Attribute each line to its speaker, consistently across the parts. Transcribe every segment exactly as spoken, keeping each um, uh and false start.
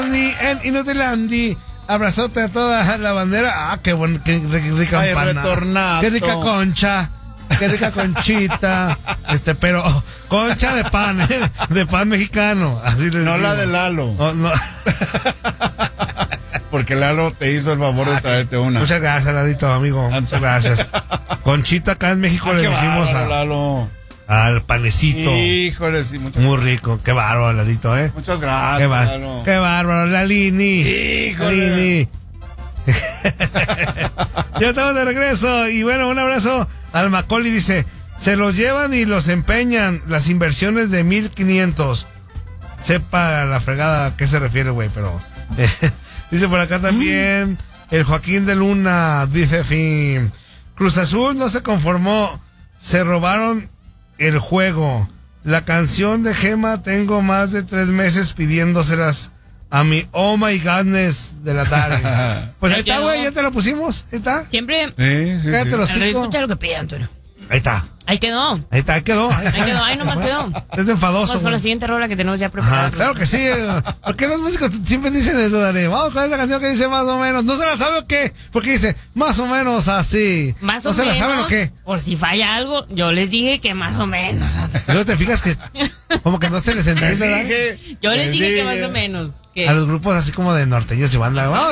Speaker 1: Tony en Inutilandia. Abrazote a toda la bandera. Ah, qué bueno, qué rica
Speaker 2: Ay,
Speaker 1: empanada.
Speaker 2: retornato.
Speaker 1: Qué rica concha. Qué rica conchita. Este, pero oh, concha de pan, ¿eh? De pan mexicano. Así les
Speaker 2: No
Speaker 1: digo.
Speaker 2: la de Lalo.
Speaker 1: Oh, no.
Speaker 2: Porque Lalo te hizo el favor de traerte una.
Speaker 1: Muchas gracias, Lalito, amigo. Muchas gracias. Conchita acá en México
Speaker 2: Ah,
Speaker 1: le
Speaker 2: qué
Speaker 1: decimos
Speaker 2: bárbaro,
Speaker 1: a,
Speaker 2: Lalo.
Speaker 1: al panecito.
Speaker 2: Híjole, sí, muchas
Speaker 1: Muy rico. Qué bárbaro, Lalito, ¿eh?
Speaker 2: Muchas gracias,
Speaker 1: Qué,
Speaker 2: Lalo.
Speaker 1: qué bárbaro, Lalini.
Speaker 2: Híjole.
Speaker 1: Lalini. Ya estamos de regreso. Y bueno, un abrazo al Macaulay. Dice: se los llevan y los empeñan. Las inversiones de mil quinientos. Sepa la fregada a qué se refiere, güey, pero eh, dice por acá también mm. el Joaquín de Luna. Dice fin: Cruz Azul no se conformó, se robaron el juego. La canción de Gema tengo más de tres meses pidiéndoselas a mi oh my godness de la tarde. Pues ahí está, güey, ya te lo pusimos. Ahí está.
Speaker 3: Siempre.
Speaker 2: Sí, sí,
Speaker 1: Cállate
Speaker 2: sí.
Speaker 1: los cinco.
Speaker 3: Escucha lo que pide, Antonio.
Speaker 1: Ahí está.
Speaker 3: Ahí quedó.
Speaker 1: Ahí está, ahí quedó. Ahí,
Speaker 3: Ahí quedó, ahí nomás quedó.
Speaker 1: Es enfadoso.
Speaker 3: Vamos con la
Speaker 1: güey.
Speaker 3: siguiente rola que tenemos ya preparada.
Speaker 1: Ajá, claro que sí. ¿Por qué los músicos siempre dicen eso, Dani? Vamos con esa canción que dice más o menos. ¿No se la sabe o qué? Porque dice más o menos así.
Speaker 3: Más
Speaker 1: ¿No
Speaker 3: o
Speaker 1: se
Speaker 3: menos.
Speaker 1: la saben o qué?
Speaker 3: Por si falla algo, yo les dije que más o menos.
Speaker 1: Y luego te fijas que como que no se les entiende, ¿verdad?
Speaker 2: Dije,
Speaker 3: Yo les dije que
Speaker 2: dije.
Speaker 3: más o menos. Que
Speaker 1: A los grupos así como de norteños y banda. Vamos,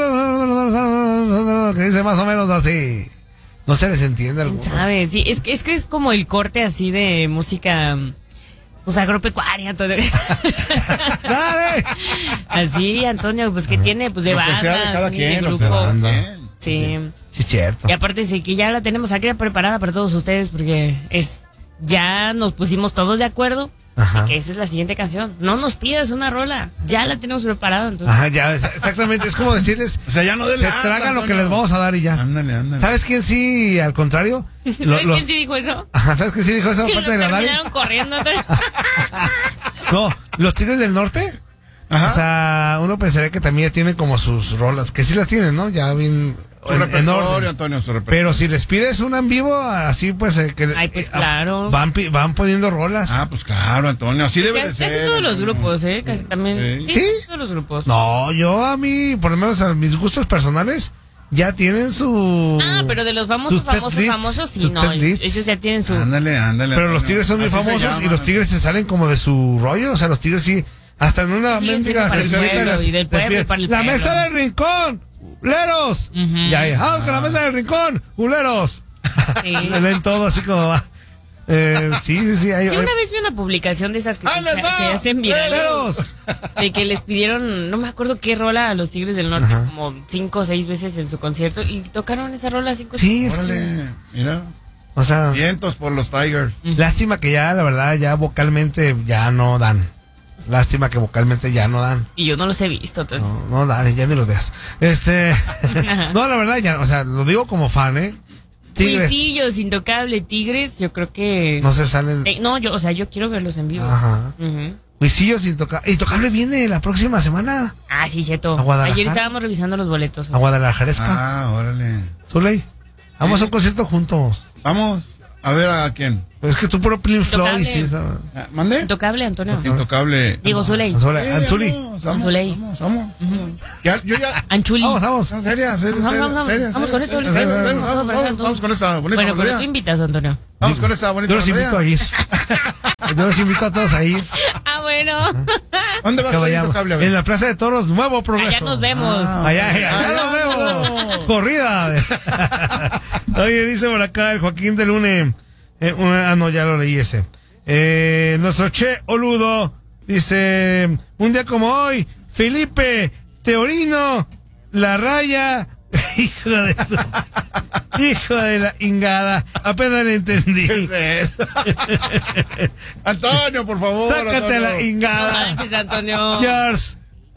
Speaker 1: que dice más o menos así. No se les entiende algo.
Speaker 3: ¿sabes? Sí, es que, es que es como el corte así de música, pues agropecuaria, todo.
Speaker 1: ¡Dale!
Speaker 3: Así, Antonio, pues que tiene, pues de
Speaker 2: Lo que
Speaker 3: banda,
Speaker 2: sea de cada
Speaker 3: así,
Speaker 2: quien,
Speaker 3: de
Speaker 2: lo que
Speaker 3: grupo.
Speaker 2: sea de
Speaker 1: banda.
Speaker 2: cada quien.
Speaker 3: Sí.
Speaker 1: Sí, cierto.
Speaker 3: Y aparte sí que ya la tenemos aquí preparada para todos ustedes porque es ya nos pusimos todos de acuerdo.
Speaker 1: Ajá.
Speaker 3: Que esa es la siguiente canción. No nos pidas una rola, ya la tenemos preparada. Entonces.
Speaker 1: Ajá, ya, exactamente. Es como decirles,
Speaker 2: O sea, ya no de
Speaker 1: se
Speaker 2: la.
Speaker 1: tragan lo que les vamos a dar y ya.
Speaker 2: Ándale, ándale.
Speaker 1: ¿Sabes quién sí, al contrario? Lo-
Speaker 3: ¿Sabes
Speaker 1: los-
Speaker 3: quién sí dijo eso?
Speaker 1: Ajá, ¿sabes quién sí dijo eso?
Speaker 3: Que
Speaker 1: Aparte
Speaker 3: lo
Speaker 1: de la Dari.
Speaker 3: terminaron corriendo. Antonio.
Speaker 1: No, los Tigres del Norte.
Speaker 2: Ajá.
Speaker 1: O sea, uno pensaría que también ya tienen como sus rolas, que sí las tienen, ¿no? Ya bien
Speaker 2: Su
Speaker 1: en, en
Speaker 2: repertorio,
Speaker 1: orden.
Speaker 2: Antonio, su repertorio.
Speaker 1: Pero si les pides una en vivo, así pues eh, que
Speaker 3: Ay, pues
Speaker 1: eh,
Speaker 3: claro.
Speaker 1: van pi- van poniendo rolas.
Speaker 2: Ah, pues claro, Antonio, así debe de
Speaker 3: Casi
Speaker 2: ser.
Speaker 3: todos los
Speaker 2: Antonio.
Speaker 3: grupos, ¿eh? Casi también.
Speaker 2: Sí.
Speaker 3: Sí,
Speaker 1: ¿Sí?
Speaker 3: todos los grupos.
Speaker 1: No, yo a mí, por lo menos a mis gustos personales, ya tienen su...
Speaker 3: Ah, pero de los famosos,
Speaker 1: sus set
Speaker 3: famosos,
Speaker 1: lists,
Speaker 3: famosos, sí,
Speaker 1: sus
Speaker 3: no.
Speaker 1: set lists.
Speaker 3: Ellos ya tienen su.
Speaker 2: Ándale, ándale.
Speaker 1: Pero los
Speaker 2: Antonio.
Speaker 1: Tigres son muy
Speaker 2: Así se
Speaker 1: famosos
Speaker 2: llama.
Speaker 1: y los Tigres se salen como de su rollo. O sea, los Tigres sí, hasta en una
Speaker 3: Siguen siendo
Speaker 1: mendiga
Speaker 3: para el
Speaker 1: servilleta
Speaker 3: pueblo
Speaker 1: les-
Speaker 3: y del
Speaker 1: les
Speaker 3: pueblo y
Speaker 1: piden,
Speaker 3: para el
Speaker 1: la
Speaker 3: pueblo".
Speaker 1: mesa del rincón, ¡uleros!
Speaker 3: Ujú.
Speaker 1: Ya, ya, vamos con la mesa del rincón, ¡uleros!
Speaker 3: Sí.
Speaker 1: Le leen todo así como va. Eh, sí, sí, sí. Hay,
Speaker 3: Sí,
Speaker 1: hay-
Speaker 3: una vez vi una publicación de esas que
Speaker 2: ¡Ahí
Speaker 3: se,
Speaker 2: les va!
Speaker 3: se hacen virales.
Speaker 1: ¡Uleros!
Speaker 3: De que les pidieron, no me acuerdo qué rola a los Tigres del Norte,
Speaker 1: Ajá.
Speaker 3: como cinco o seis veces en su concierto y tocaron esa rola cinco
Speaker 1: Sí, es que-
Speaker 2: Órale, mira.
Speaker 1: o sea,
Speaker 2: Vientos por los Tigers.
Speaker 1: lástima que ya, la verdad, ya vocalmente ya no dan. Lástima que vocalmente ya no dan.
Speaker 3: Y yo no los he visto. Entonces.
Speaker 1: No, no, dale, ya ni los veas. Este, no, la verdad, ya, o sea, lo digo como fan, ¿eh? Tigres,
Speaker 3: Huisillos, Intocable, Tigres, yo creo que...
Speaker 1: no se salen.
Speaker 3: Eh, no, yo, o sea, yo quiero verlos en vivo.
Speaker 1: Ajá.
Speaker 3: Ujú.
Speaker 1: Huisillos, Intocable. Intocable viene la próxima semana
Speaker 3: Ah, sí, cierto.
Speaker 1: ¿A Guadalajara?
Speaker 3: Ayer estábamos revisando los boletos.
Speaker 1: a Guadalajara.
Speaker 2: Ah, órale.
Speaker 1: Zuley, vamos a un concierto juntos.
Speaker 2: Vamos a ver a quién.
Speaker 1: Pues es que tú puro Pink Floyd,
Speaker 3: Intocable.
Speaker 1: sí, ¿sabes?
Speaker 2: Ah, ¿Mande?
Speaker 3: Intocable, Antonio.
Speaker 2: Intocable.
Speaker 3: Digo, Zuley.
Speaker 1: Anzuli,
Speaker 2: Eh,
Speaker 1: Anzuli.
Speaker 2: Vamos, vamos,
Speaker 3: Anzuley.
Speaker 2: vamos, vamos. Ya, yo ya.
Speaker 3: Anchuli.
Speaker 1: Vamos, vamos.
Speaker 2: No, seria, seria,
Speaker 3: Vamos,
Speaker 2: seria,
Speaker 3: vamos, vamos.
Speaker 2: seria,
Speaker 3: Vamos con
Speaker 2: seria,
Speaker 3: esto,
Speaker 2: seria,
Speaker 3: Luis.
Speaker 2: seria,
Speaker 3: Vamos,
Speaker 2: vamos,
Speaker 3: vamos,
Speaker 2: vamos, vamos con esta bonita
Speaker 3: Bueno, pero tú
Speaker 2: melodía.
Speaker 3: invitas, Antonio.
Speaker 2: Vamos con esta bonita
Speaker 1: Yo los invito a
Speaker 2: melodía.
Speaker 1: ir. Yo los invito a todos a ir.
Speaker 3: Ah, bueno.
Speaker 2: ¿Dónde vas
Speaker 1: Que
Speaker 2: a ir,
Speaker 1: vayamos.
Speaker 2: Intocable? A
Speaker 1: En
Speaker 2: ver.
Speaker 1: la Plaza de Toros, Nuevo Progreso.
Speaker 3: Allá nos vemos.
Speaker 2: Ah,
Speaker 1: Allá, allá,
Speaker 2: allá
Speaker 1: nos vemos.
Speaker 2: vemos.
Speaker 1: Corrida. Oye, dice por acá el Joaquín de Lune. Eh, una- ah, no, ya lo leí ese. Eh, nuestro Che Oludo dice: un día como hoy, Felipe Teorino, La Raya. Hijo de tu- Hijo de la ingada. Apenas le entendí.
Speaker 2: ¿Qué es eso? Antonio, por favor.
Speaker 1: Sácate
Speaker 2: Antonio.
Speaker 1: la
Speaker 3: No
Speaker 1: ingada.
Speaker 3: manches, Antonio.
Speaker 1: George.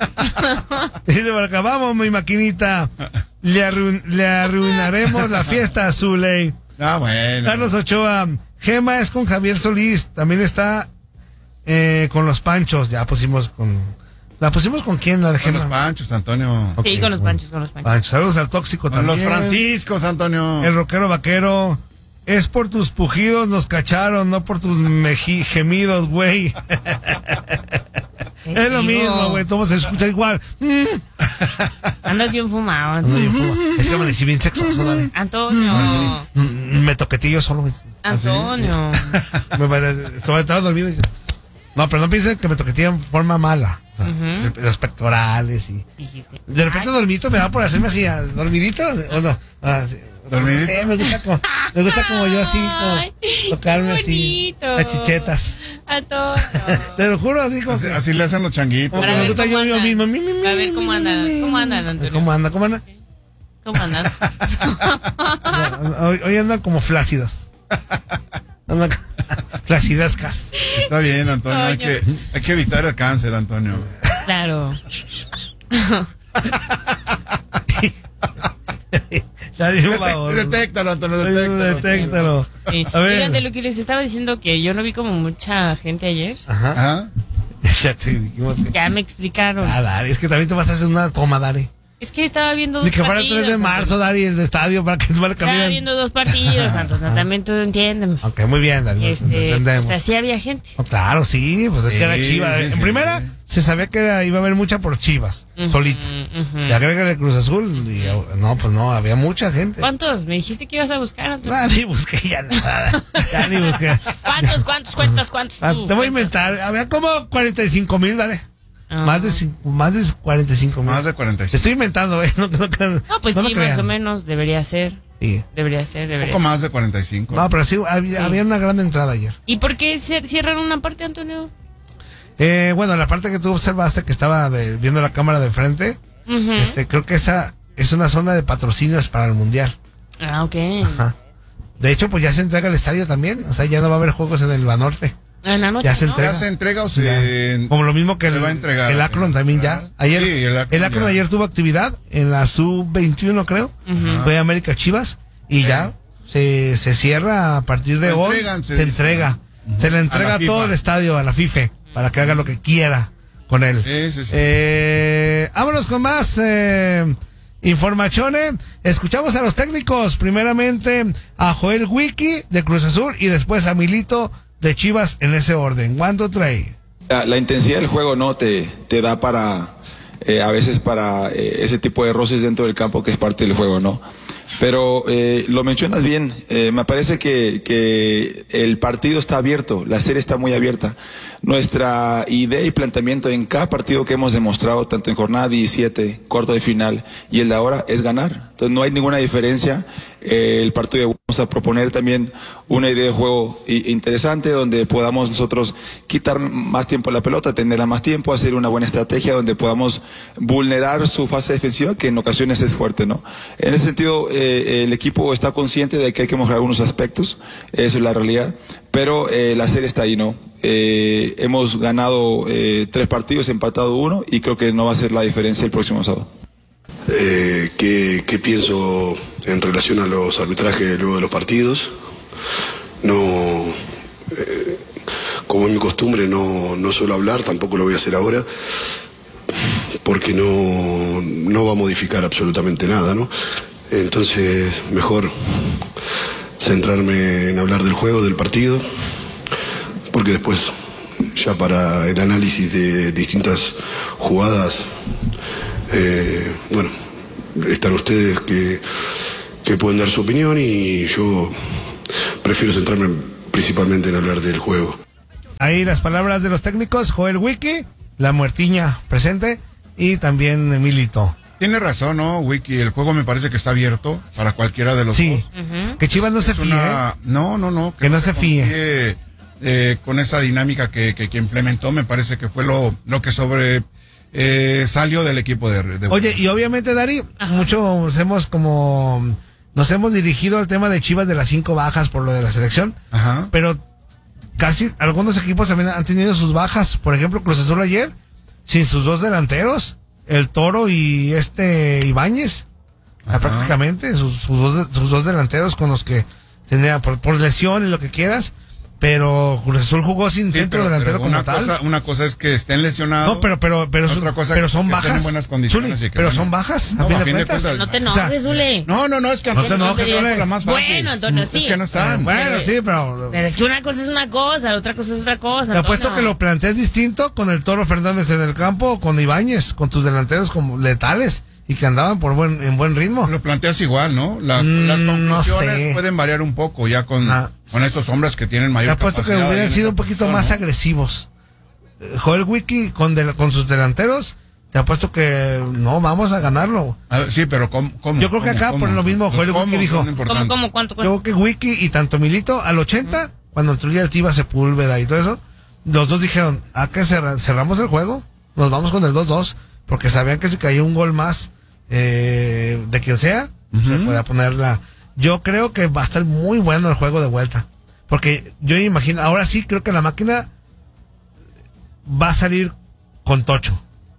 Speaker 1: Dice por acá: vamos, mi maquinita. Le, arruin- le arruinaremos la fiesta a Zuley.
Speaker 2: Ah, bueno.
Speaker 1: Carlos Ochoa: Gema es con Javier Solís. También está eh, con los Panchos. Ya pusimos con. ¿La pusimos con quién? La de
Speaker 2: Con
Speaker 1: Gema.
Speaker 2: los Panchos, Antonio.
Speaker 1: Ok,
Speaker 3: Sí, con los
Speaker 1: bueno.
Speaker 3: panchos, con los panchos.
Speaker 1: Panchos. Saludos al Tóxico
Speaker 2: Con
Speaker 1: también.
Speaker 2: los Franciscos, Antonio.
Speaker 1: El rockero vaquero: es por tus pujidos nos cacharon, no por tus meji- gemidos, güey. Es lo mismo, güey, todo se escucha igual. Mm.
Speaker 3: Andas bien fumado,
Speaker 1: Ando
Speaker 3: Antonio.
Speaker 1: bien fumado. Es que amanecí bien sexoso, dale.
Speaker 3: Antonio.
Speaker 1: Mm, Me toqueteé yo solo, güey.
Speaker 3: Antonio.
Speaker 1: Me pare- Estaba, estaba dormido y... No, pero no piensen que me toqueteé en forma mala. O sea,
Speaker 3: Ujú.
Speaker 1: Los pectorales y...
Speaker 3: Dijiste.
Speaker 1: De repente
Speaker 3: Ay,
Speaker 1: dormito me da por hacerme así, ah, dormidito, o no. Ah, sí.
Speaker 2: ¿Dormidito?
Speaker 1: Sí, me gusta como, me gusta como yo así, como
Speaker 3: Ay,
Speaker 1: tocarme
Speaker 3: qué
Speaker 1: así,
Speaker 3: bonito.
Speaker 1: las chichetas.
Speaker 3: Antonio.
Speaker 1: Te lo juro, así como
Speaker 2: Así,
Speaker 1: que-
Speaker 2: así le hacen los changuitos.
Speaker 1: como
Speaker 3: Para
Speaker 1: que me
Speaker 3: ver
Speaker 1: gusta
Speaker 3: cómo
Speaker 1: yo, yo
Speaker 3: andan.
Speaker 1: mismo. Mi, mi, mi,
Speaker 3: A ver cómo
Speaker 1: mi,
Speaker 3: andan,
Speaker 1: mi, mi.
Speaker 3: cómo andan, Antonio.
Speaker 1: ¿Cómo anda? ¿Cómo anda?
Speaker 3: ¿Cómo andas?
Speaker 1: Hoy, hoy andan como flácidas. Andan flacidescas.
Speaker 2: Está bien, Antonio. Hay
Speaker 3: Antonio.
Speaker 2: que, hay que evitar el cáncer, Antonio.
Speaker 3: Claro.
Speaker 1: Ya dije, por favor.
Speaker 2: Detéctalo, Antonio, detéctalo.
Speaker 1: Detéctalo.
Speaker 3: Sí.
Speaker 1: A ver.
Speaker 3: Oigan, de lo que les estaba diciendo que yo no vi como mucha gente ayer.
Speaker 1: Ajá.
Speaker 2: Ajá.
Speaker 1: Ya te dijimos que...
Speaker 3: Ya me explicaron.
Speaker 1: Ah, Dari, es que también te vas a hacer una toma, Dari.
Speaker 3: Es que estaba viendo dos
Speaker 1: Ni que fuera el
Speaker 3: partidos.
Speaker 1: tres de marzo, Dari, el estadio, para que se vaya
Speaker 3: Estaba
Speaker 1: cambiar.
Speaker 3: viendo dos partidos, Antonio. También tú entiendes.
Speaker 1: Ok, muy bien, Dari.
Speaker 3: Este,
Speaker 1: entendemos.
Speaker 3: o sea, sí había gente.
Speaker 1: No, claro, sí, pues es que era
Speaker 2: Sí,
Speaker 1: Chivas.
Speaker 2: sí,
Speaker 1: en
Speaker 2: sí.
Speaker 1: primera, se sabía que era- iba a haber mucha por Chivas, solito.
Speaker 3: Ujú.
Speaker 1: Y agrégale Cruz Azul. Y, no, pues no, había mucha gente.
Speaker 3: ¿Cuántos? Me dijiste que ibas a buscar, Antonio.
Speaker 1: Ah, ni busqué ya nada. Ya ni busqué.
Speaker 3: ¿Cuántos? ¿Cuántos? ¿Cuántas? ¿Cuántos?
Speaker 1: Ah,
Speaker 3: tú?
Speaker 1: te voy a
Speaker 3: ¿Cuántos?
Speaker 1: inventar. Había como cuarenta y cinco mil, dale.
Speaker 3: Ah.
Speaker 1: Más de cin- más de cuarenta y cinco mil.
Speaker 2: Más de cuarenta y
Speaker 1: Te
Speaker 2: cinco.
Speaker 1: estoy inventando, ¿eh? No, no, no,
Speaker 3: No, pues
Speaker 1: no lo
Speaker 3: sí,
Speaker 1: crean.
Speaker 3: más o menos. Debería ser.
Speaker 1: Sí.
Speaker 3: Debería ser,
Speaker 2: Un
Speaker 3: debería
Speaker 2: poco
Speaker 3: ser.
Speaker 2: más de cuarenta y cinco.
Speaker 1: No, pero sí había,
Speaker 3: Sí.
Speaker 1: había una gran entrada ayer.
Speaker 3: ¿Y por qué cer- cierran una parte, Antonio?
Speaker 1: Eh, bueno, la parte que tú observaste que estaba de- viendo la cámara de frente,
Speaker 3: Ujú.
Speaker 1: este, creo que esa es una zona de patrocinios para el mundial.
Speaker 3: Ah, ok.
Speaker 1: Ajá. De hecho, pues ya se entrega el estadio también. O sea, ya no va a haber juegos en el Banorte.
Speaker 3: En la noche,
Speaker 1: Ya se
Speaker 3: ¿no?
Speaker 1: entrega.
Speaker 2: ¿Ya se entrega o se...?
Speaker 1: Como lo mismo que el,
Speaker 2: Se va a entregar.
Speaker 1: el Akron también ya.
Speaker 2: Ajá.
Speaker 1: Ayer,
Speaker 2: Sí, el
Speaker 1: el
Speaker 2: Akron
Speaker 1: Akron,
Speaker 2: ya.
Speaker 1: ayer tuvo actividad en la sub veintiuno, creo.
Speaker 3: Ujú.
Speaker 1: Fue América Chivas. Y ya se, se cierra a partir de
Speaker 2: Lo
Speaker 1: hoy.
Speaker 2: entregan, se
Speaker 1: Se,
Speaker 2: dice.
Speaker 1: entrega.
Speaker 2: Ujú.
Speaker 1: Se le
Speaker 2: A
Speaker 1: entrega
Speaker 2: la FIFA.
Speaker 1: todo el estadio a la FIFA para que haga lo que quiera con él.
Speaker 2: Sí, sí, sí.
Speaker 1: Eh, vámonos con más eh, informaciones. Escuchamos a los técnicos. Primeramente a Joel Wiki de Cruz Azul y después a Milito de Chivas en ese orden. ¿Cuánto trae?
Speaker 4: La, la intensidad del juego no te, te da para, eh, a veces para eh, ese tipo de roces dentro del campo que es parte del juego, ¿no? Pero eh, lo mencionas bien, eh, me parece que, que el partido está abierto, la serie está muy abierta. Nuestra idea y planteamiento en cada partido que hemos demostrado, tanto en jornada diecisiete, cuarto de final y el de ahora, es ganar. Entonces no hay ninguna diferencia. Eh, el partido de vamos a proponer también una idea de juego i- interesante donde podamos nosotros quitar más tiempo a la pelota, tenerla más tiempo, hacer una buena estrategia donde podamos vulnerar su fase defensiva, que en ocasiones es fuerte, ¿no? En ese sentido, eh, el equipo está consciente de que hay que mejorar algunos aspectos, eso es la realidad, pero eh, la serie está ahí, ¿no? Eh, hemos ganado eh, tres partidos, empatado uno y creo que no va a ser la diferencia el próximo sábado.
Speaker 5: Eh, ¿qué, qué pienso en relación a los arbitrajes luego de los partidos? No, eh, como es mi costumbre, no, no suelo hablar, tampoco lo voy a hacer ahora, porque no, no va a modificar absolutamente nada, ¿no? Entonces, mejor centrarme en hablar del juego, del partido, porque después, ya para el análisis de distintas jugadas, Eh, bueno, están ustedes que, que pueden dar su opinión y yo prefiero centrarme principalmente en hablar del juego.
Speaker 1: Ahí las palabras de los técnicos, Joel Wiki, la muertiña presente y también Milito.
Speaker 2: Tiene razón, ¿no, Wiki? El juego me parece que está abierto para cualquiera de los
Speaker 1: Sí,
Speaker 2: dos.
Speaker 3: Ujú.
Speaker 1: que Chivas no se
Speaker 2: Es
Speaker 1: fíe.
Speaker 2: una-
Speaker 1: ¿eh?
Speaker 2: No, no, no.
Speaker 1: Que no se fíe.
Speaker 2: confíe, eh, con esa dinámica que, que, que implementó, me parece que fue lo, lo que sobre eh, salió del equipo de, de
Speaker 1: Oye, y obviamente, Dari, muchos hemos como... Nos hemos dirigido al tema de Chivas de las cinco bajas por lo de la selección,
Speaker 2: Ajá.
Speaker 1: pero casi algunos equipos también han tenido sus bajas. Por ejemplo, Cruz Azul ayer, sin sus dos delanteros, el Toro y este Ibáñez,
Speaker 2: Ajá.
Speaker 1: prácticamente, sus, sus, dos, sus dos delanteros con los que tenía por, por lesión y lo que quieras. pero Cruz Azul jugó sin
Speaker 2: Sí,
Speaker 1: centro
Speaker 2: pero-
Speaker 1: delantero
Speaker 2: pero
Speaker 1: como
Speaker 2: una
Speaker 1: tal.
Speaker 2: cosa, una cosa es que estén lesionados.
Speaker 1: No, pero pero pero,
Speaker 2: Otra
Speaker 1: son,
Speaker 2: cosa
Speaker 1: pero
Speaker 2: que-
Speaker 1: son
Speaker 2: que estén
Speaker 1: bajas.
Speaker 2: en buenas condiciones
Speaker 1: Zuli,
Speaker 2: y que
Speaker 1: pero
Speaker 2: bueno.
Speaker 1: son bajas,
Speaker 2: No,
Speaker 1: a fin
Speaker 2: a
Speaker 1: de
Speaker 2: fin de
Speaker 1: cuentas.
Speaker 2: cuentas-
Speaker 3: No te
Speaker 1: O sea,
Speaker 3: enojes, Zule.
Speaker 2: No, no, no, es que
Speaker 1: No te
Speaker 2: Antonio
Speaker 1: enojes,
Speaker 2: dijo
Speaker 1: Zule.
Speaker 2: la más fácil.
Speaker 3: Bueno, Antonio,
Speaker 2: Es
Speaker 3: sí.
Speaker 2: que no están.
Speaker 1: Bueno, sí, pero
Speaker 3: Pero es que una cosa es una cosa, la otra cosa es otra cosa.
Speaker 1: te apuesto
Speaker 3: Antonio.
Speaker 1: que lo planteas distinto con el Toro Fernández en el campo o con Ibáñez, con tus delanteros como letales y que andaban por buen en buen ritmo.
Speaker 2: Lo planteas igual, ¿no? La-
Speaker 1: Mm,
Speaker 2: las
Speaker 1: no
Speaker 2: conclusiones
Speaker 1: sé.
Speaker 2: pueden variar un poco ya con,
Speaker 1: Ah.
Speaker 2: con estos hombres que tienen
Speaker 1: Te
Speaker 2: mayor
Speaker 1: apuesto que
Speaker 2: capacidad
Speaker 1: hubieran
Speaker 2: en
Speaker 1: sido
Speaker 2: esa
Speaker 1: un poquito
Speaker 2: posición,
Speaker 1: más
Speaker 2: ¿no?
Speaker 1: agresivos. Eh, Joel Wiki con, del- con sus delanteros, te apuesto que no, vamos a ganarlo.
Speaker 2: A ver, sí, pero ¿cómo? cómo
Speaker 1: Yo creo que
Speaker 2: cómo,
Speaker 1: acá
Speaker 2: cómo?
Speaker 1: por lo mismo,
Speaker 2: Los
Speaker 1: Joel Wiki
Speaker 2: cómo
Speaker 1: dijo,
Speaker 2: son
Speaker 3: ¿Cómo,
Speaker 2: importantes.
Speaker 3: cómo, cuánto,
Speaker 1: Yo
Speaker 3: cuánto?
Speaker 1: creo que Wiki y tanto Milito al ochenta, cuando entró ya el Tiva Sepúlveda y todo eso, los dos dijeron, ¿a qué cerra- cerramos el juego? Nos vamos con el dos dos, porque sabían que si caía un gol más eh, de quien sea, se podía poner la... Yo creo que va a estar muy bueno el juego de vuelta, porque yo imagino, ahora sí creo que la máquina va a salir con tocho.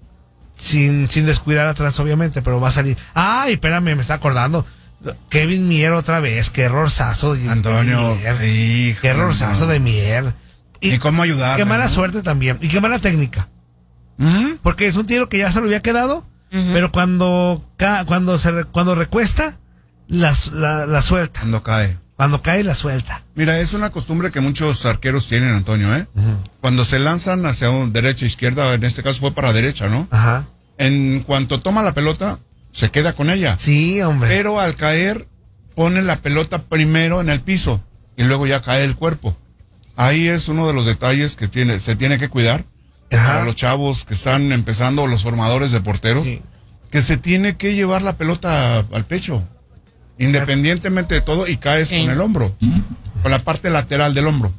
Speaker 1: Sin, sin descuidar atrás, obviamente, pero va a salir. Ay, espérame, me está acordando. Kevin Mier otra vez, qué errorzazo. de
Speaker 2: Antonio,
Speaker 1: Mier.
Speaker 2: hijo,
Speaker 1: Qué errorzazo
Speaker 2: no.
Speaker 1: de Mier.
Speaker 2: ¿Y cómo ayudarle,
Speaker 1: Qué mala
Speaker 2: no?
Speaker 1: suerte también. Y qué mala técnica.
Speaker 2: ¿Mm?
Speaker 1: Porque es un tiro que ya se lo había quedado, pero cuando ca- cuando se re- cuando recuesta, la, la, la suelta.
Speaker 2: Cuando cae.
Speaker 1: Cuando cae, la suelta.
Speaker 2: Mira, es una costumbre que muchos arqueros tienen, Antonio, ¿eh? Cuando se lanzan hacia un derecha, izquierda, en este caso fue para derecha, ¿no?
Speaker 1: Ajá.
Speaker 2: En cuanto toma la pelota, se queda con ella.
Speaker 1: Sí, hombre.
Speaker 2: Pero al caer, pone la pelota primero en el piso y luego ya cae el cuerpo. Ahí es uno de los detalles que tiene, se tiene que cuidar
Speaker 1: Ajá.
Speaker 2: para los chavos que están empezando, los formadores de porteros,
Speaker 1: Sí.
Speaker 2: que se tiene que llevar la pelota al pecho, independientemente de todo, y caes
Speaker 3: Sí.
Speaker 2: con el hombro, con la parte lateral del hombro.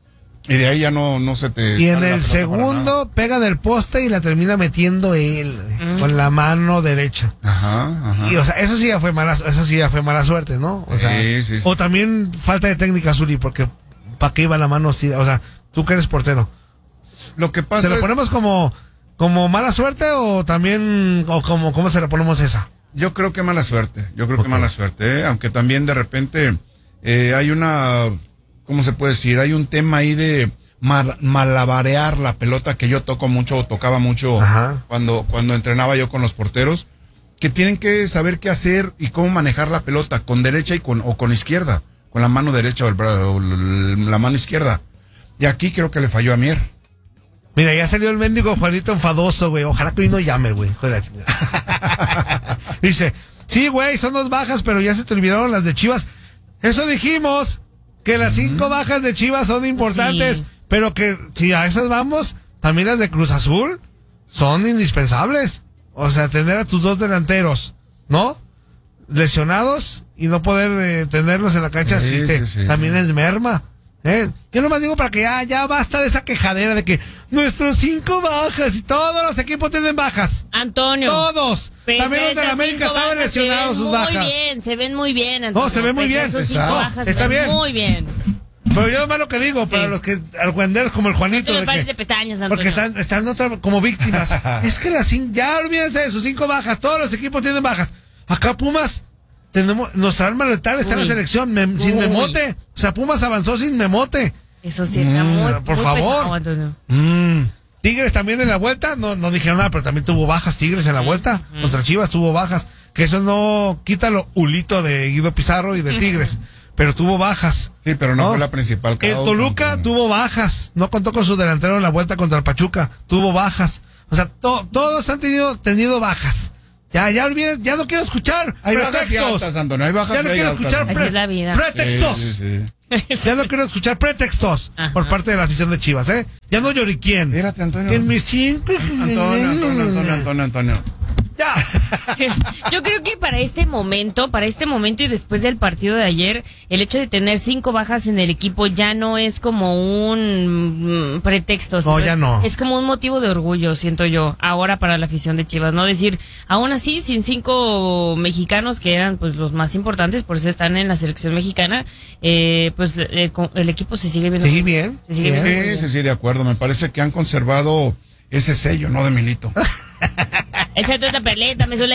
Speaker 2: Y de ahí ya no, no se te...
Speaker 1: Y en
Speaker 2: sale la
Speaker 1: el
Speaker 2: pelota para nada.
Speaker 1: segundo pega del poste y la termina metiendo él güey, con la mano derecha.
Speaker 2: Ajá, ajá.
Speaker 1: Y o sea, eso sí ya fue mala, eso sí ya fue mala suerte, ¿no? O sea,
Speaker 2: Sí, sí, sí.
Speaker 1: o también falta de técnica, Zuli, porque ¿para qué iba la mano así? O sea, tú que eres portero,
Speaker 2: Lo que pasa
Speaker 1: ¿se lo
Speaker 2: es-
Speaker 1: ponemos como como mala suerte o también o como cómo se le ponemos esa?
Speaker 2: Yo creo que mala suerte, yo creo
Speaker 1: Ok.
Speaker 2: que mala suerte, ¿eh? Aunque también de repente eh, hay una, ¿cómo se puede decir? Hay un tema ahí de mar- malabarear la pelota que yo toco mucho o tocaba mucho
Speaker 1: Ajá.
Speaker 2: cuando cuando entrenaba yo con los porteros, que tienen que saber qué hacer y cómo manejar la pelota con derecha y con o con izquierda, con la mano derecha o, el bra- o l- la mano izquierda. Y aquí creo que le falló a Mier.
Speaker 1: Mira, ya salió el mendigo Juanito enfadoso, güey. Ojalá que hoy no llame, güey. Hijo de la chingada. Dice, sí, güey, son dos bajas, pero ya se te olvidaron las de Chivas. Eso dijimos, que las cinco bajas de Chivas son importantes,
Speaker 3: Sí.
Speaker 1: pero que si a esas vamos, también las de Cruz Azul son indispensables. O sea, tener a tus dos delanteros, ¿no? Lesionados y no poder eh, tenerlos en la cancha,
Speaker 2: Sí,
Speaker 1: sí, te-
Speaker 2: sí, sí.
Speaker 1: también es merma. ¿eh? Yo nomás digo para que ya, ya basta de esa quejadera de que nuestros cinco bajas y todos los equipos tienen bajas.
Speaker 3: Antonio.
Speaker 1: Todos.
Speaker 3: Pese
Speaker 1: También
Speaker 3: a
Speaker 1: los de la
Speaker 3: esas
Speaker 1: América
Speaker 3: cinco
Speaker 1: estaban
Speaker 3: bajas,
Speaker 1: lesionados
Speaker 3: se
Speaker 1: sus
Speaker 3: ven
Speaker 1: bajas.
Speaker 3: Muy bien, se ven muy bien, Antonio.
Speaker 1: se ven muy
Speaker 3: Pese a
Speaker 1: bien.
Speaker 3: esos cinco
Speaker 2: Exacto.
Speaker 3: bajas,
Speaker 1: Está
Speaker 3: se ven
Speaker 1: bien.
Speaker 3: muy bien.
Speaker 1: Pero yo nomás lo que digo, para
Speaker 3: Sí.
Speaker 1: los que argüenderos como el Juanito.
Speaker 3: No te me
Speaker 1: de
Speaker 3: pares
Speaker 1: que-
Speaker 3: de pestañas, Antonio.
Speaker 1: porque están, están otra, como víctimas. Es que las cin- ya olvídense de sus cinco bajas. Todos los equipos tienen bajas. Acá Pumas, tenemos, nuestra arma letal está en
Speaker 3: Uy.
Speaker 1: la selección, mem- sin
Speaker 3: Uy.
Speaker 1: memote. O sea, Pumas avanzó sin memote.
Speaker 3: Eso sí está muy,
Speaker 1: por
Speaker 3: muy
Speaker 1: favor.
Speaker 3: pesado, Antonio.
Speaker 1: Mm. Tigres también en la vuelta, no, no dijeron nada, pero también tuvo bajas Tigres en la vuelta. Contra Chivas tuvo bajas. Que eso no quita lo ulito de Guido Pizarro y de Tigres. Pero tuvo bajas.
Speaker 2: Sí, pero no fue la principal
Speaker 1: El
Speaker 2: causa,
Speaker 1: Toluca
Speaker 2: Antonio.
Speaker 1: tuvo bajas. No contó con su delantero en la vuelta contra el Pachuca. Tuvo bajas. O sea, to- todos han tenido, tenido bajas. Ya, ya olviden, ya no quiero escuchar
Speaker 2: Hay bajas y
Speaker 1: pretextos.
Speaker 2: altas, Antonio, hay bajas
Speaker 1: Ya no
Speaker 2: y hay
Speaker 1: quiero
Speaker 2: altas,
Speaker 1: escuchar
Speaker 2: Antonio.
Speaker 3: Así es la vida.
Speaker 1: pretextos.
Speaker 2: Sí, sí, sí.
Speaker 1: Ya no quiero escuchar pretextos
Speaker 3: Ajá.
Speaker 1: por parte de la afición de Chivas, ¿eh? Ya no lloriquien.
Speaker 2: Espérate, Antonio.
Speaker 1: En mis cinco.
Speaker 2: Antonio, Antonio, Antonio, Antonio, Antonio.
Speaker 1: Ya.
Speaker 3: Yo creo que para este momento, para este momento y después del partido de ayer, el hecho de tener cinco bajas en el equipo ya no es como un mm, pretexto. sino
Speaker 1: ya
Speaker 3: es-
Speaker 1: no.
Speaker 3: Es como un motivo de orgullo, siento yo, ahora para la afición de Chivas, ¿no? Decir, aún así, sin cinco mexicanos que eran pues los más importantes, por eso están en la selección mexicana, eh, pues eh, co- el equipo se sigue viendo.
Speaker 1: Sí, bien.
Speaker 3: Se sigue
Speaker 1: bien.
Speaker 3: viendo muy
Speaker 2: Sí,
Speaker 3: bien.
Speaker 2: sí, sí, de acuerdo. Me parece que han conservado ese sello, ¿no? De Milito.
Speaker 3: Échate esta peleta, me suele.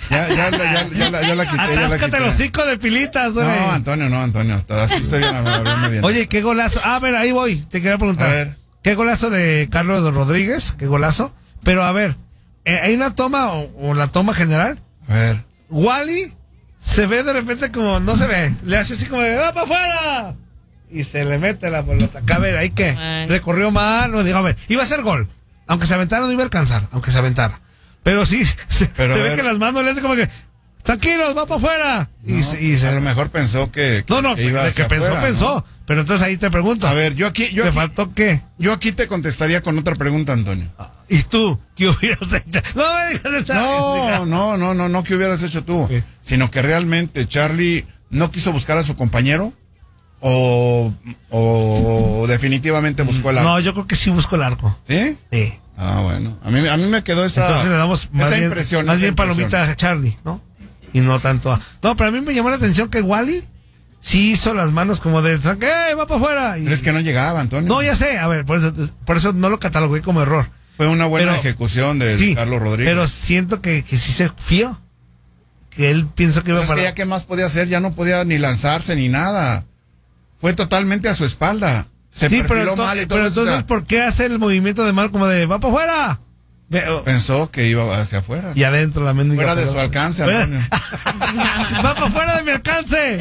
Speaker 2: Ya, ya, ya, ya, ya, la, ya la quité, ya la
Speaker 1: Atáscate
Speaker 2: quité.
Speaker 1: los cinco de pilitas, güey.
Speaker 2: No, Antonio, no, Antonio. Hasta así estoy bien, hablando bien.
Speaker 1: Oye, qué golazo. Ah, a ver, ahí voy. Te quería preguntar.
Speaker 2: A ver.
Speaker 1: ¿Qué golazo de Carlos Rodríguez? ¿Qué golazo? Pero a ver, eh, hay una toma o, o la toma general.
Speaker 2: A ver.
Speaker 1: Wally se ve de repente como, no se ve, le hace así como de, ¡va para afuera! Y se le mete la pelota. A ver, ¿ahí qué?
Speaker 3: Ay.
Speaker 1: Recorrió mal, no, digo, a ver, iba a ser gol. Aunque se aventara, no iba a alcanzar, aunque se aventara. Pero sí, se,
Speaker 2: Pero
Speaker 1: se
Speaker 2: a
Speaker 1: ve
Speaker 2: ver.
Speaker 1: que las manos le hace como que, tranquilos, va para afuera.
Speaker 2: No,
Speaker 1: y se, y se-
Speaker 2: a lo mejor pensó que, que-
Speaker 1: no, no,
Speaker 2: que iba
Speaker 1: de
Speaker 2: hacia
Speaker 1: que pensó,
Speaker 2: afuera,
Speaker 1: pensó.
Speaker 2: ¿no?
Speaker 1: Pero entonces ahí te pregunto.
Speaker 2: A ver, yo aquí, yo
Speaker 1: ¿te
Speaker 2: aquí,
Speaker 1: faltó qué?
Speaker 2: yo aquí te contestaría con otra pregunta, Antonio.
Speaker 1: ¿Y tú? ¿Qué hubieras hecho? No me digas esta
Speaker 2: No, no, no, no, no que hubieras hecho tú,
Speaker 1: Sí.
Speaker 2: sino que realmente Charlie no quiso buscar a su compañero o, o definitivamente buscó el arco.
Speaker 1: No, yo creo que sí busco el arco.
Speaker 2: ¿Sí?
Speaker 1: Sí.
Speaker 2: Ah, bueno. A mí, a mí me quedó esa,
Speaker 1: Entonces le damos más
Speaker 2: esa
Speaker 1: bien,
Speaker 2: impresión.
Speaker 1: más
Speaker 2: esa
Speaker 1: bien
Speaker 2: impresión.
Speaker 1: palomita a Charlie, ¿no? Y no tanto a... No, pero a mí me llamó la atención que Wally sí hizo las manos como de... ¡Eh, va para afuera! Y-
Speaker 2: Pero es que no llegaba, Antonio.
Speaker 1: No, ya sé, a ver, por eso, por eso no lo catalogué como error.
Speaker 2: Fue una buena
Speaker 1: Pero-
Speaker 2: ejecución de
Speaker 1: Sí,
Speaker 2: Carlos Rodríguez.
Speaker 1: pero siento que, que sí se fió. Que él pienso que iba
Speaker 2: Pero es
Speaker 1: para...
Speaker 2: que ya qué más podía hacer, ya no podía ni lanzarse ni nada. Fue totalmente a su espalda. Se
Speaker 1: Sí, pero,
Speaker 2: perfiló
Speaker 1: ento-
Speaker 2: mal y todo.
Speaker 1: pero
Speaker 2: o
Speaker 1: entonces,
Speaker 2: sea,
Speaker 1: ¿por qué hace el movimiento de mano como de... ¡Va para afuera! Ve- oh,
Speaker 2: pensó que iba hacia afuera.
Speaker 1: y adentro la mendiga
Speaker 2: Fuera de
Speaker 1: pelota.
Speaker 2: su alcance,
Speaker 1: Fuera-
Speaker 2: Antonio.
Speaker 1: ¡Va para afuera de mi alcance!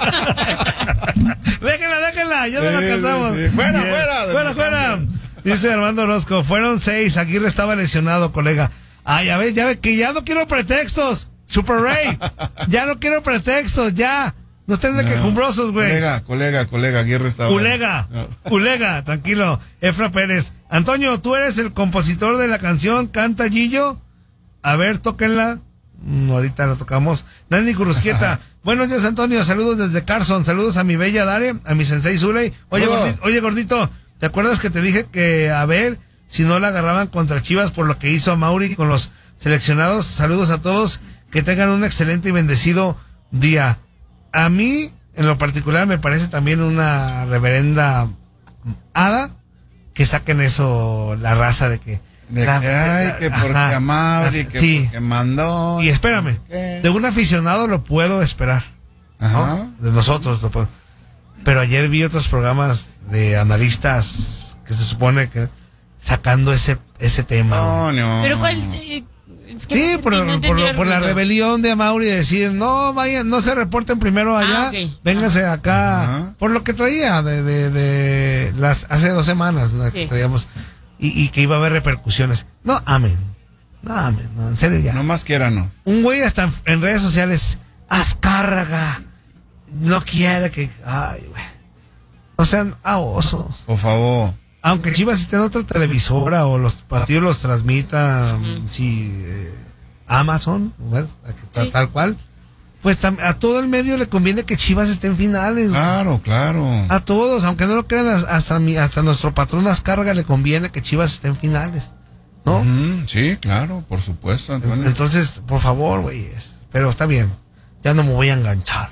Speaker 1: déjenla, déjenla, ya no lo
Speaker 2: Sí,
Speaker 1: alcanzamos.
Speaker 2: sí, sí. Fuera,
Speaker 1: Bien.
Speaker 2: fuera de
Speaker 1: Fuera,
Speaker 2: mi
Speaker 1: fuera.
Speaker 2: alcance.
Speaker 1: Dice Armando Orozco, fueron seis, Aguirre estaba lesionado, colega. Ah, ya ves, ya ves, que ya no quiero pretextos. Super Ray, ya no quiero pretextos, ya. No estén de
Speaker 2: No.
Speaker 1: quejumbrosos, güey.
Speaker 2: Colega, colega, colega, Aguirre estaba.
Speaker 1: Ulega,
Speaker 2: No.
Speaker 1: Ulega, tranquilo. Efra Pérez. Antonio, tú eres el compositor de la canción Canta Gillo. A ver, tóquenla. Mm, ahorita la tocamos. Nani Curusquieta. Buenos días, Antonio. Saludos desde Carson. Saludos a mi bella Dare, a mi sensei Zuley. Oye,
Speaker 2: Saludos.
Speaker 1: gordito, oye, gordito, ¿te acuerdas que te dije que a ver si no la agarraban contra Chivas por lo que hizo a Mauri con los seleccionados? Saludos a todos. Que tengan un excelente y bendecido día. A mí, en lo particular, me parece también una reverenda hada que saquen eso, la raza de que...
Speaker 2: De
Speaker 1: la-
Speaker 2: que, ay, que porque
Speaker 1: ajá,
Speaker 2: a Mauri, que
Speaker 1: sí.
Speaker 2: porque mandó.
Speaker 1: Y espérame,
Speaker 2: ¿Qué?
Speaker 1: de un aficionado lo puedo esperar, ¿no?
Speaker 2: Ajá.
Speaker 1: De nosotros lo puedo. Pero ayer vi otros programas de analistas que se supone que sacando ese ese tema.
Speaker 2: No,
Speaker 1: güey.
Speaker 2: no.
Speaker 3: Pero cuál... eh, es que
Speaker 1: Sí,
Speaker 3: no
Speaker 1: por,
Speaker 3: entendí, no
Speaker 1: por,
Speaker 3: entendí el
Speaker 1: por la
Speaker 3: argumento.
Speaker 1: rebelión de Amauri de decir, no, vayan, no se reporten primero allá,
Speaker 3: Ah, ok.
Speaker 1: vénganse acá,
Speaker 2: Ajá.
Speaker 1: por lo que traía de, de, de las hace dos semanas, ¿no? Que
Speaker 3: Sí.
Speaker 1: traíamos, y, y que iba a haber repercusiones. No, amén, no, amén, no, en serio ya.
Speaker 2: No más quiera, no.
Speaker 1: Un güey hasta en, en redes sociales, Azcárraga, no quiere que, ay, güey, no sean a osos.
Speaker 2: Por favor.
Speaker 1: Aunque Chivas esté en otra televisora o los partidos los transmita, sí, eh, Amazon, ¿ves? Tal,
Speaker 3: Sí.
Speaker 1: tal cual, pues tam- a todo el medio le conviene que Chivas esté en finales. güey.
Speaker 2: Claro, claro.
Speaker 1: A todos, aunque no lo crean, as- hasta mi, hasta nuestro patrón Azcárraga le conviene que Chivas esté en finales, ¿no?
Speaker 2: Ujú, sí, claro, por supuesto, Antonio.
Speaker 1: Entonces, por favor, güey, pero está bien, ya no me voy a enganchar.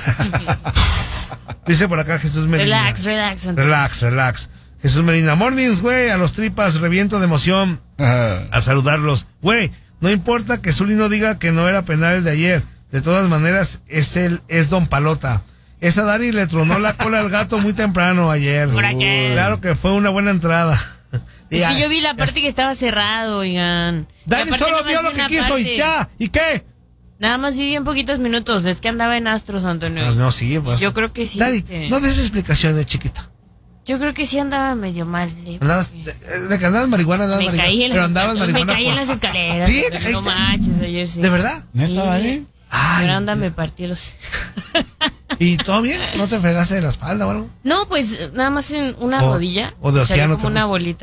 Speaker 1: Dice por acá Jesús Medina.
Speaker 3: Relax, relax, Antonio.
Speaker 1: Relax, relax. Jesús Medina, mornings, güey, a los tripas, reviento de emoción
Speaker 2: Ajá.
Speaker 1: a saludarlos. Güey, no importa que Zuli no diga que no era penal el de ayer. De todas maneras, es él, es Don Palota. Esa Dari le tronó la cola al gato muy temprano ayer.
Speaker 3: ¿Por qué?
Speaker 1: Claro que fue una buena entrada.
Speaker 3: Es
Speaker 1: Ya,
Speaker 3: que yo vi la parte que estaba cerrado, oigan. Y
Speaker 1: Dani
Speaker 3: aparte
Speaker 1: solo
Speaker 3: nada
Speaker 1: vio
Speaker 3: más
Speaker 1: lo
Speaker 3: vi
Speaker 1: que
Speaker 3: una
Speaker 1: quiso y
Speaker 3: parte.
Speaker 1: ya. ¿Y qué?
Speaker 3: Nada más vi bien poquitos minutos. Es que andaba en Astros, Antonio.
Speaker 1: Ah, no, sí, pues.
Speaker 3: Yo creo que sí.
Speaker 1: Dani,
Speaker 3: este,
Speaker 1: no des explicaciones, chiquita.
Speaker 3: Yo creo que sí andaba medio mal. eh,
Speaker 1: Andabas,
Speaker 3: porque
Speaker 1: de, de que andabas marihuana, andabas
Speaker 3: me
Speaker 1: marihuana.
Speaker 3: caí en
Speaker 1: Pero
Speaker 3: las
Speaker 1: andabas
Speaker 3: escaleras.
Speaker 1: marihuana.
Speaker 3: Me caí en
Speaker 1: por-
Speaker 3: las escaleras.
Speaker 1: ¿Sí? ¿Te
Speaker 3: Antonio,
Speaker 1: caíste?
Speaker 3: No manches, ayer sí.
Speaker 1: ¿De verdad?
Speaker 2: ¿Neta,
Speaker 3: Sí.
Speaker 2: Dani?
Speaker 1: Ay,
Speaker 3: Pero anda, me partí los...
Speaker 1: ¿y todo bien? ¿No te fregaste de la espalda o algo?
Speaker 3: No, pues nada más en una
Speaker 1: O-
Speaker 3: rodilla.
Speaker 1: o de
Speaker 3: salió
Speaker 1: océano
Speaker 3: como
Speaker 1: también.
Speaker 3: una bolita.